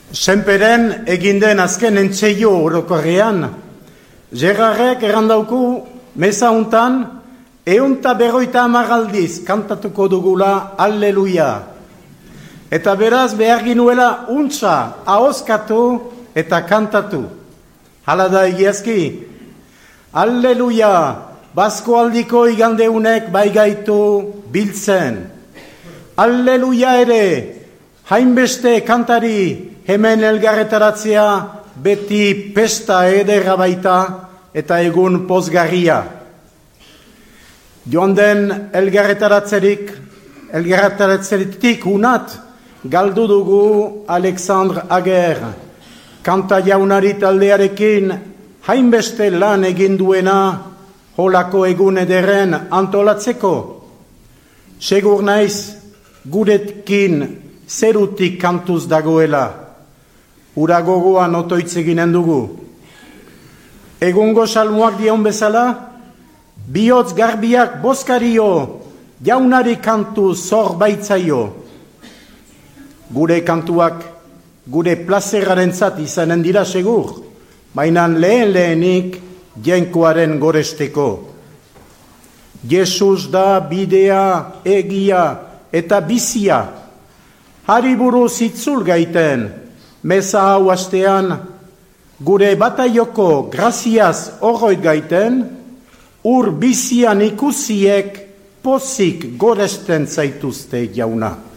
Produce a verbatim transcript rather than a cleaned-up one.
Senperen eginden azken entzeio orokorrean, Gerarrek errandauku meza untan, eunta berroita amaraldiz kantatuko dugula Alleluia. Eta beraz behar ginuela untza ahoskatu eta kantatu. Hala da egiazki, Alleluia, Basko aldiko igandeunek baigaitu biltzen. Alleluia ere, hainbeste kantari hemen elgarretaratzea beti pesta ederra baita eta egun pozgarria. Joan den elgarretaratzerik, elgarretaratzerik unat, galdu dugu Alexandre Ager, kanta jaunari taldearekin hainbeste lan egin duena holako egun ederren antolatzeko. Segur naiz, guretkin zerutik kantuz dagoela, ura gogoan otoitzeginen dugu. Egungo salmoak dion bezala, bihotz garbiak boskario, jaunari kantu zor baitzaio. Gure kantuak, gure plazeraren zat izanen dira segur, mainan lehen lehenik jenkoaren goresteko. Jesus da bidea, egia eta bizia, hari buruz itzul gaiten, meza hau astean, gure bataioko graziaz horroit gaiten, ur bizian ikusiek pozik goresten zaituzte jauna.